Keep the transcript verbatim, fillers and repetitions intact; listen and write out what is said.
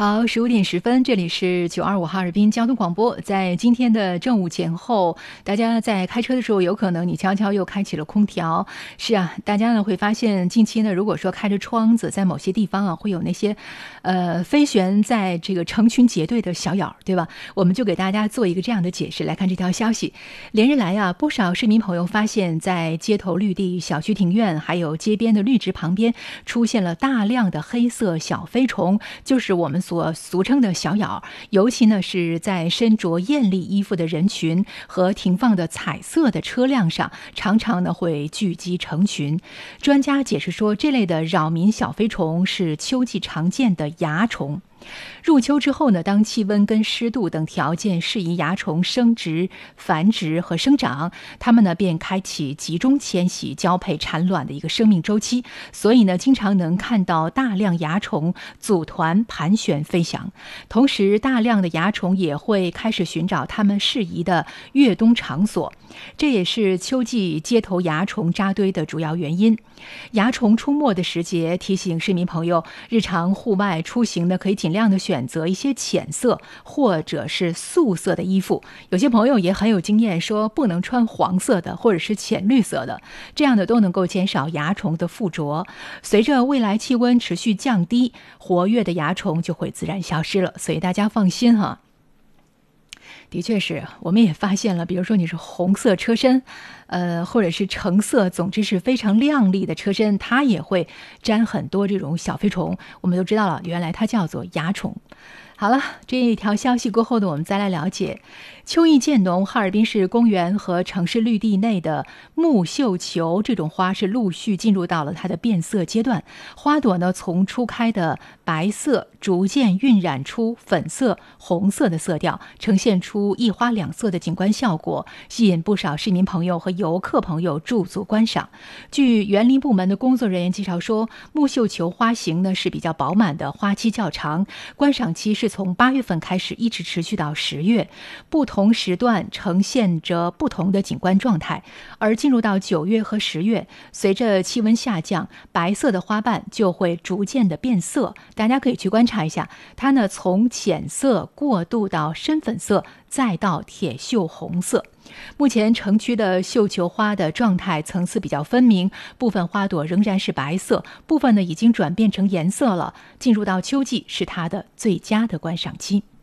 好，十五点十分，这里是九二五哈尔滨交通广播。在今天的正午前后，大家在开车的时候，有可能你悄悄又开启了空调。是啊，大家呢会发现，近期呢，如果说开着窗子，在某些地方啊，会有那些呃飞旋在这个成群结队的小鸟，对吧？我们就给大家做一个这样的解释。来看这条消息，连日来啊，不少市民朋友发现，在街头绿地、小区庭院，还有街边的绿植旁边，出现了大量的黑色小飞虫，就是我们所俗称的小鸟，尤其呢是在身着艳丽衣服的人群和停放的彩色的车辆上，常常呢会聚集成群。专家解释说，这类的扰民小飞虫是秋季常见的蚜虫。入秋之后呢，当气温跟湿度等条件适宜蚜虫生殖、繁殖和生长，它们呢便开启集中迁徙、交配、产卵的一个生命周期。所以呢，经常能看到大量蚜虫组团盘旋飞翔。同时，大量的蚜虫也会开始寻找它们适宜的越冬场所，这也是秋季街头蚜虫扎堆的主要原因。蚜虫出没的时节，提醒市民朋友，日常户外出行呢，可以尽量的选择一些浅色或者是素色的衣服。有些朋友也很有经验，说不能穿黄色的或者是浅绿色的，这样的都能够减少蚜虫的附着。随着未来气温持续降低，活跃的蚜虫就会自然消失了，所以大家放心哈。的确是，我们也发现了，比如说你是红色车身，呃，或者是橙色，总之是非常亮丽的车身，它也会沾很多这种小飞虫。我们都知道了，原来它叫做蚜虫。好了，这一条消息过后呢，我们再来了解。秋意渐浓，哈尔滨市公园和城市绿地内的木绣球这种花是陆续进入到了它的变色阶段。花朵呢，从初开的白色逐渐晕染出粉色、红色的色调，呈现出一花两色的景观效果，吸引不少市民朋友和游客朋友驻足观赏。据园林部门的工作人员介绍说，木绣球花型呢是比较饱满的，花期较长，观赏期是从八月份开始，一直持续到十月，不同时段呈现着不同的景观状态。而进入到九月和十月，随着气温下降，白色的花瓣就会逐渐的变色，大家可以去观察一下，它呢从浅色过渡到深粉色，再到铁锈红色。目前城区的绣球花的状态层次比较分明，部分花朵仍然是白色，部分呢已经转变成颜色了。进入到秋季是它的最佳的观赏期。